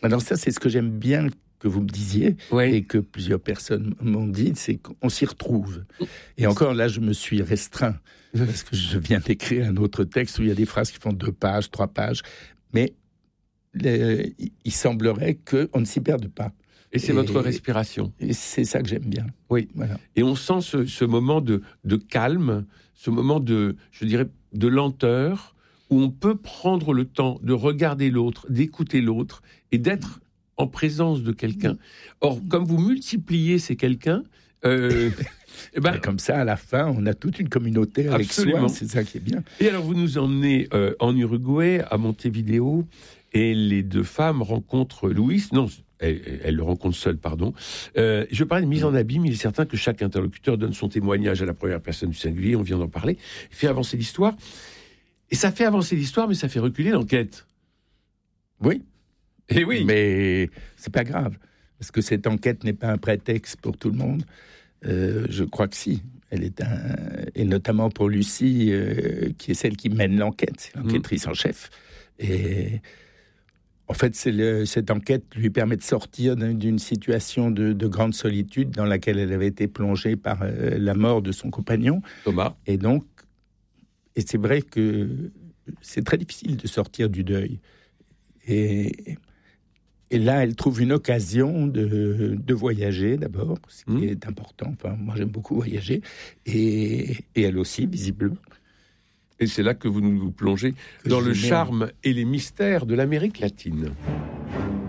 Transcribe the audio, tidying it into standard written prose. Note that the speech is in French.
Alors ça, c'est ce que j'aime bien que vous me disiez, Oui. et que plusieurs personnes m'ont dit, c'est qu'on s'y retrouve. Et encore là, je me suis restreint, parce que je viens d'écrire un autre texte où il y a des phrases qui font 2 pages, 3 pages, mais il semblerait qu'on ne s'y perde pas. Et c'est votre respiration. Et c'est ça que j'aime bien. Oui. Voilà. Et on sent ce moment de calme, ce moment de, je dirais, de lenteur, où on peut prendre le temps de regarder l'autre, d'écouter l'autre, et d'être en présence de quelqu'un. Or, comme vous multipliez ces quelqu'un, Et comme ça, à la fin, on a toute une communauté avec absolument. soi, c'est ça qui est bien. Et alors, vous nous emmenez en Uruguay, à Montevideo, et les 2 femmes rencontrent Luis. Non, elles le rencontrent seules, pardon. Je parlais de mise en abîme. Il est certain que chaque interlocuteur donne son témoignage à la première personne du singulier. On vient d'en parler. Il fait avancer l'histoire. Et ça fait avancer l'histoire, mais ça fait reculer l'enquête. Oui. Et oui. Mais c'est pas grave, parce que cette enquête n'est pas un prétexte pour tout le monde. Je crois que si. Et notamment pour Lucie, qui est celle qui mène l'enquête, c'est l'enquêtrice en chef. Et en fait, cette enquête lui permet de sortir d'une situation de grande solitude dans laquelle elle avait été plongée par la mort de son compagnon. Thomas. Et donc, c'est vrai que c'est très difficile de sortir du deuil. Et là, elle trouve une occasion de voyager d'abord, ce qui est important. Enfin, moi, j'aime beaucoup voyager. Et elle aussi, visiblement. Et c'est là que vous nous plongez dans le charme et les mystères de l'Amérique latine.